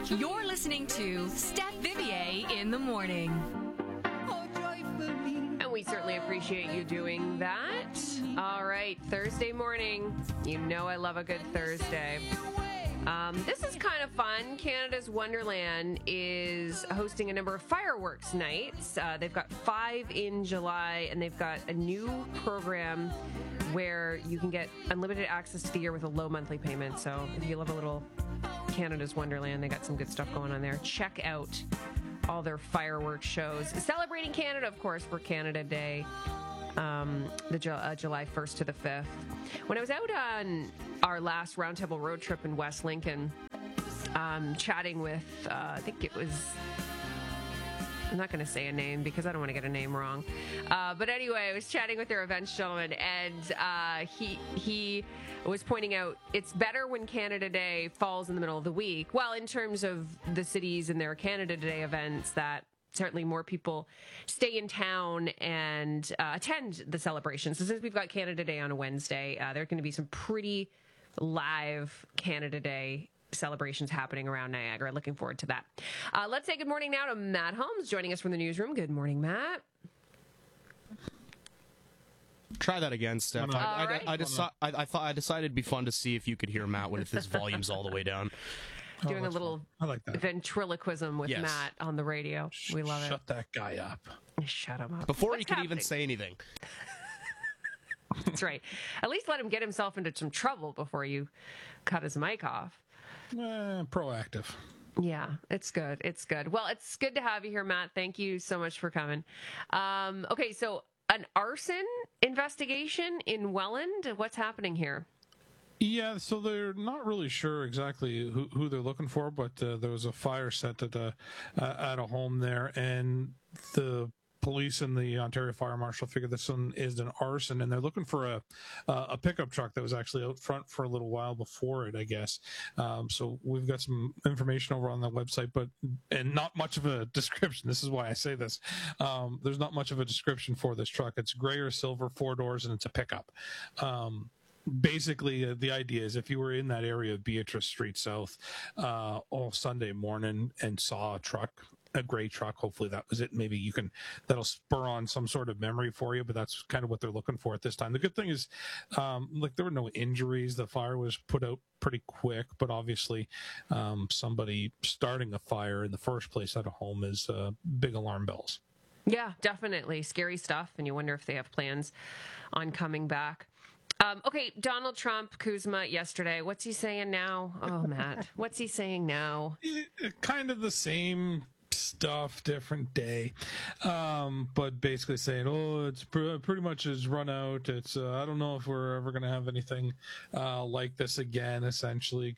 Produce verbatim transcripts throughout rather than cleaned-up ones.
You're listening to Steph Vivier in the morning. And we certainly appreciate you doing that. All right, Thursday morning. You know I love a good Thursday. Um, this is kind of fun. Canada's Wonderland is hosting a number of fireworks nights. Uh, they've got five in July, and they've got a new program where you can get unlimited access to the year with a low monthly payment. So if you love a little Canada's Wonderland, they got some good stuff going on there. Check out all their fireworks shows. Celebrating Canada, of course, for Canada Day. Um, the Ju- uh, July first to the fifth. When I was out on our last Roundtable road trip in West Lincoln, um, chatting with, uh, I think it was, I'm not going to say a name because I don't want to get a name wrong. Uh, but anyway, I was chatting with their events gentleman, and uh, he he was pointing out it's better when Canada Day falls in the middle of the week. Well, in terms of the cities and their Canada Day events, that certainly more people stay in town and uh, attend the celebrations. So since we've got Canada Day on a Wednesday, uh, there are going to be some pretty live Canada Day celebrations happening around Niagara. Looking forward to that. Uh, let's say good morning now to Matt Holmes joining us from the newsroom. Good morning, Matt. Try that again, Steph. I, I, right. I, deci- I, I thought I decided it'd be fun to see if you could hear Matt when his volume's all the way down. Doing oh, a little I like that. ventriloquism with Yes. Matt on the radio. We love Shut it. that guy up. Shut him up. Before What's he could happening? even say anything. That's right. At least let him get himself into some trouble before you cut his mic off. Eh, proactive. Yeah, it's good. It's good. Well, it's good to have you here, Matt. Thank you so much for coming. Um, okay, so an arson investigation in Welland. What's happening here? Yeah, so they're not really sure exactly who, who they're looking for, but uh, there was a fire set at a, uh, at a home there, and the police and the Ontario Fire Marshal figured this one is an arson, and they're looking for a uh, a pickup truck that was actually out front for a little while before it, I guess. Um, so we've got some information over on the website, but and not much of a description. This is why I say this. Um, there's not much of a description for this truck. It's gray or silver, four doors, and it's a pickup. Um, Basically, uh, the idea is if you were in that area of Beatrice Street South uh, all Sunday morning and saw a truck, a gray truck, hopefully that was it. Maybe you can, that'll spur on some sort of memory for you, but that's kind of what they're looking for at this time. The good thing is, um, like, there were no injuries. The fire was put out pretty quick, but obviously um, somebody starting a fire in the first place at a home is uh, big alarm bells. Yeah, definitely. Scary stuff, and you wonder if they have plans on coming back. Um, okay, Donald Trump, Kuzma, yesterday. What's he saying now? Oh, Matt. What's he saying now? It, kind of the same stuff, different day. Um, but basically saying, oh, it's pr- pretty much has run out. It's uh, I don't know if we're ever going to have anything uh, like this again, essentially.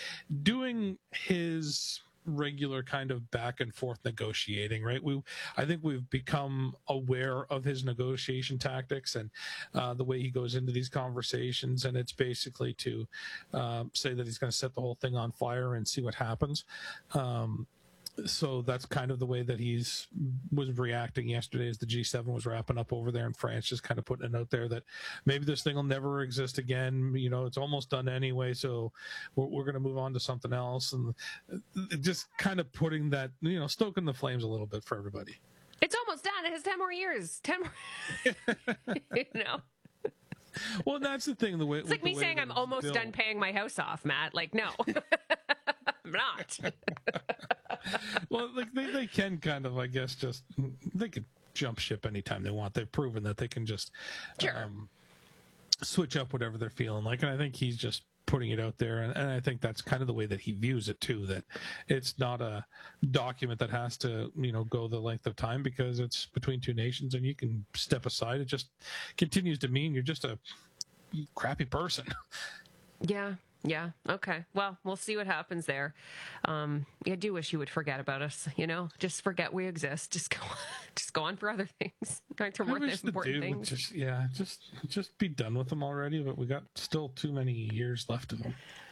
Doing his regular kind of back and forth negotiating, right? We, I think we've become aware of his negotiation tactics and uh, the way he goes into these conversations, and it's basically to uh, say that he's going to set the whole thing on fire and see what happens. Um, so that's kind of the way that he's was reacting yesterday as the G seven was wrapping up over there in France, just kind of putting it out there that maybe this thing will never exist again. You know, it's almost done anyway, so we're, we're going to move on to something else, and just kind of putting that, you know, stoking the flames a little bit for everybody. It's almost done. It has ten more years. ten more. You know? Well, that's the thing. The way It's like me saying I'm almost built. done paying my house off, Matt. Like, no. I'm not. Well, like they, they can kind of, I guess, just they could jump ship anytime they want. They've proven that they can just Sure. um, switch up whatever they're feeling like, and I think he's just putting it out there, and, and I think that's kind of the way that he views it too. That it's not a document that has to, you know, go the length of time because it's between two nations, and you can step aside. It just continues to mean you're just a crappy person. Yeah. Yeah. Okay. Well, we'll see what happens there. Um, I do wish you would forget about us. You know, just forget we exist. Just go, just go on for other things. Going through more I wish the important dude would things. just, yeah, just just be done with them already. But we got still too many years left of them.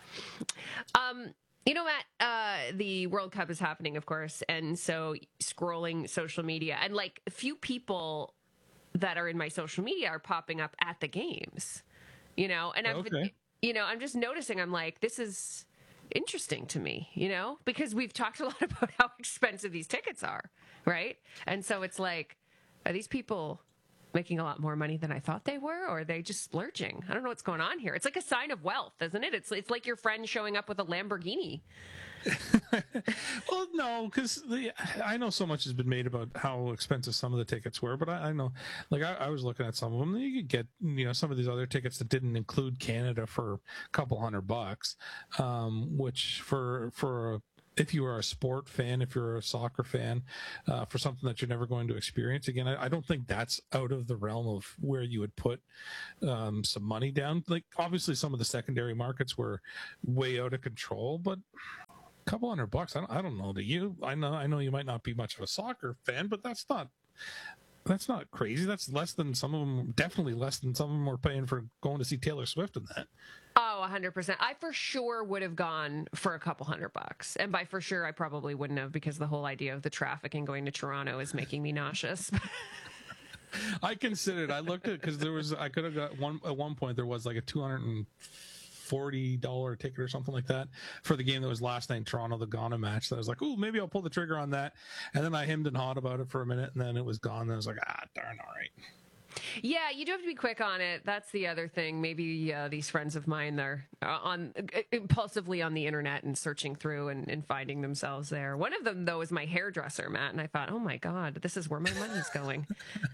Um, you know, Matt, uh, the World Cup is happening, of course, and so scrolling social media, and like a few people that are in my social media are popping up at the games. You know, and I've been, Okay. you know, I'm just noticing. I'm like, this is. interesting to me, you know, because we've talked a lot about how expensive these tickets are, right? And so it's like, are these people making a lot more money than I thought they were, or are they just splurging? I don't know what's going on here. It's like a sign of wealth, isn't it? It's it's like your friend showing up with a Lamborghini. Well, no, because I know so much has been made about how expensive some of the tickets were, but I, I know, like I, I was looking at some of them. You could get, you know, some of these other tickets that didn't include Canada for a couple hundred bucks, um, which for for a if you are a sport fan, if you're a soccer fan, uh, for something that you're never going to experience again, I, I don't think that's out of the realm of where you would put um, some money down. Like, obviously, some of the secondary markets were way out of control, but a couple hundred bucks, I don't, I don't know. To you, I know, I know you might not be much of a soccer fan, but that's not that's not crazy. That's less than some of them. Definitely less than some of them were paying for going to see Taylor Swift and that. Oh, one hundred percent. I for sure would have gone for a couple hundred bucks. And by for sure, I probably wouldn't have, because the whole idea of the traffic and going to Toronto is making me nauseous. I considered, I looked at, because there was, I could have got one, at one point there was like a two hundred forty dollars ticket or something like that for the game that was last night in Toronto, the Ghana match. So I was like, oh, maybe I'll pull the trigger on that. And then I hemmed and hawed about it for a minute, and then it was gone. And I was like, ah, darn, all right. Yeah, you do have to be quick on it. That's the other thing. Maybe uh, these friends of mine, they're uh, on uh, impulsively on the internet and searching through and, and finding themselves there. One of them, though, is my hairdresser, Matt, and I thought, oh my God, this is where my money's going.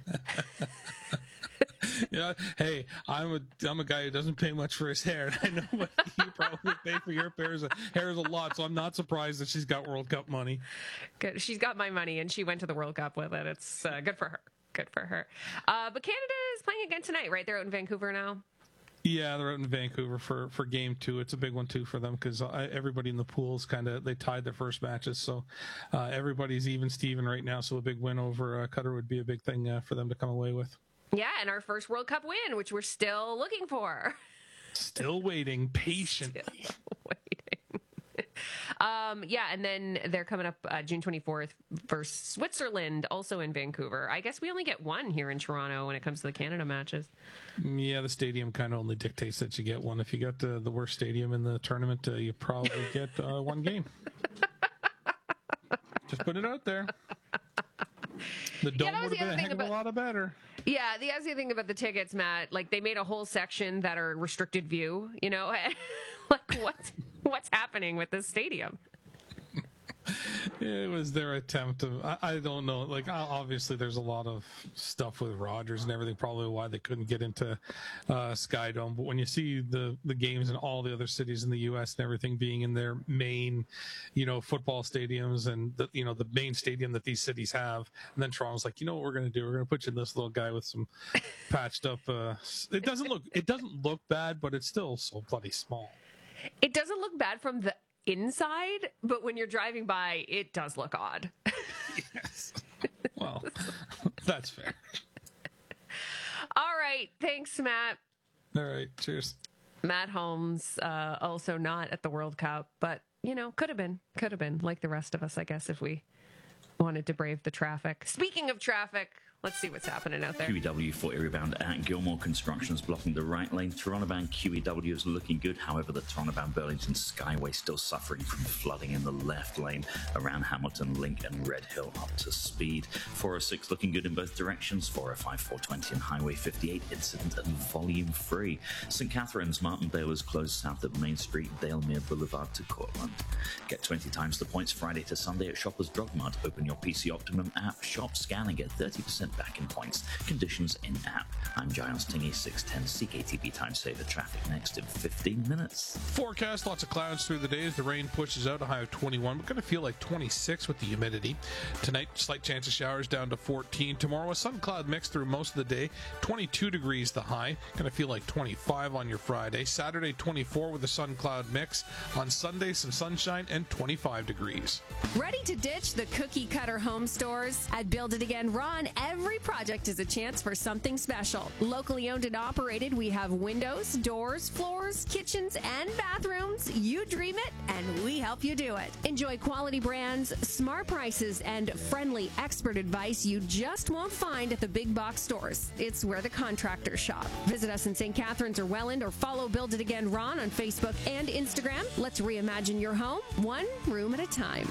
Yeah, hey, I'm a I'm a guy who doesn't pay much for his hair, and I know what you probably pay for your hair is, a, hair is a lot, so I'm not surprised that she's got World Cup money. Good. She's got my money, and she went to the World Cup with it. It's uh, good for her. Good for her. Uh, but Canada is playing again tonight, right? They're out in Vancouver now. Yeah, they're out in Vancouver for, for game two. It's a big one, too, for them, because everybody in the pools kind of, they tied their first matches. So uh, everybody's even Steven right now. So a big win over uh, Qatar would be a big thing uh, for them to come away with. Yeah, and our first World Cup win, which we're still looking for. Still waiting patiently. Still waiting. um, yeah, and then they're coming up uh, June twenty-fourth versus Switzerland, also in Vancouver. I guess we only get one here in Toronto when it comes to the Canada matches. Yeah, the stadium kind of only dictates that you get one. If you got the, the worst stadium in the tournament, uh, you probably get uh, one game. Just put it out there. The dome yeah, would have been a heck about, of a lot of better. Yeah, the other thing about the tickets, Matt, like they made a whole section that are restricted view, you know? Like what's, what's happening with this stadium? It was their attempt of, I, I don't know, like obviously there's a lot of stuff with Rogers and everything, probably why they couldn't get into uh, Sky Dome. But when you see the, the games in all the other cities in the U S and everything being in their main, you know, football stadiums and, the, you know, the main stadium that these cities have, and then Toronto's like, you know what we're going to do? We're going to put you in this little guy with some patched up, uh, it doesn't look, it doesn't look bad, but it's still so bloody small. It doesn't look bad from the inside, but when you're driving by, it does look odd. Yes. Well, that's fair. All right. Thanks, Matt. All right. Cheers. Matt Holmes, uh, also not at the World Cup, but, you know, could have been. Could have been, like the rest of us, I guess, if we wanted to brave the traffic. Speaking of traffic, let's see what's happening out there. Q E W forty rebound at Gilmore. Construction's blocking the right lane. Toronto bound Q E W is looking good. However, the Toronto bound Burlington Skyway still suffering from flooding in the left lane around Hamilton, Link and Red Hill up to speed. four oh six looking good in both directions. four oh five, four twenty and Highway fifty-eight incident and volume free. Saint Catharines, Martindale is closed south of Main Street, Dalemere Boulevard to Cortland. Get twenty times the points Friday to Sunday at Shoppers Drug Mart. Open your P C Optimum app, shop, scan and get thirty percent back in points. Conditions in app. I'm Giles Tingy, six ten C K T B time saver. Traffic next in fifteen minutes. Forecast, lots of clouds through the days. The rain pushes out, a high of twenty-one. We're going to feel like twenty-six with the humidity. Tonight, slight chance of showers down to fourteen. Tomorrow, a sun cloud mix through most of the day. twenty-two degrees the high. Going to feel like twenty-five on your Friday. Saturday, twenty-four with a sun cloud mix. On Sunday, some sunshine and twenty-five degrees. Ready to ditch the cookie cutter home stores? At Build It Again Ron, every Every project is a chance for something special. Locally owned and operated, we have windows, doors, floors, kitchens, and bathrooms. You dream it, and we help you do it. Enjoy quality brands, smart prices, and friendly expert advice you just won't find at the big box stores. It's where the contractors shop. Visit us in Saint Catharines or Welland, or follow Build It Again Ron on Facebook and Instagram. Let's reimagine your home, one room at a time.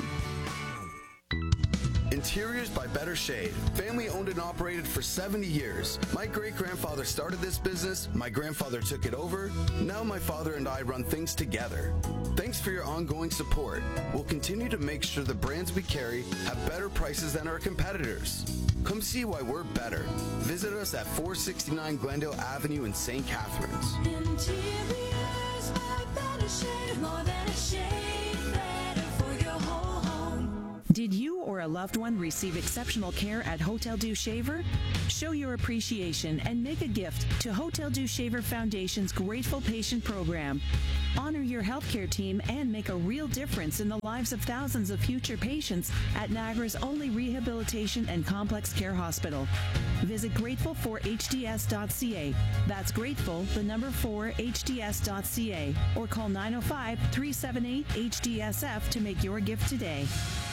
Interiors by Better Shade. Family owned and operated for seventy years. My great-grandfather started this business, my grandfather took it over, now my father and I run things together. Thanks for your ongoing support. We'll continue to make sure the brands we carry have better prices than our competitors. Come see why we're better. Visit us at four sixty-nine Glendale Avenue in Saint Catharines. Interiors by Better Shade. More than a shade, better for your whole home. Did you or a loved one receive exceptional care at Hotel Dieu Shaver? Show your appreciation and make a gift to Hotel Dieu Shaver Foundation's Grateful Patient Program. Honor your healthcare team and make a real difference in the lives of thousands of future patients at Niagara's only rehabilitation and complex care hospital. Visit grateful for h d s dot c a. That's grateful, the number four, h d s dot c a, or call nine oh five, three seven eight, H D S F to make your gift today.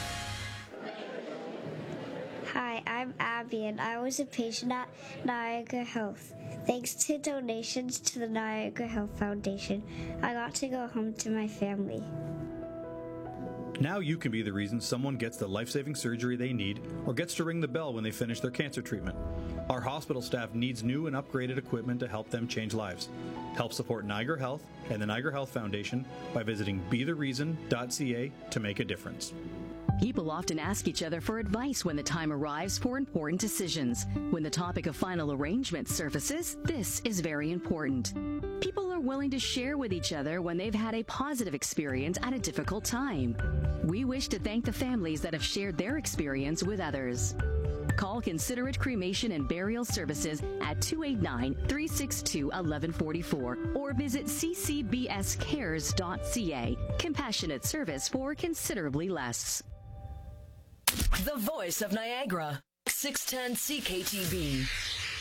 Hi, I'm Abby, and I was a patient at Niagara Health. Thanks to donations to the Niagara Health Foundation, I got to go home to my family. Now you can be the reason someone gets the life-saving surgery they need or gets to ring the bell when they finish their cancer treatment. Our hospital staff needs new and upgraded equipment to help them change lives. Help support Niagara Health and the Niagara Health Foundation by visiting be the reason dot c a to make a difference. People often ask each other for advice when the time arrives for important decisions. When the topic of final arrangement surfaces, this is very important. People are willing to share with each other when they've had a positive experience at a difficult time. We wish to thank the families that have shared their experience with others. Call Considerate Cremation and Burial Services at two eight nine, three six two, one one four four or visit c c b s cares dot c a. Compassionate service for considerably less. The voice of Niagara, six ten C K T B.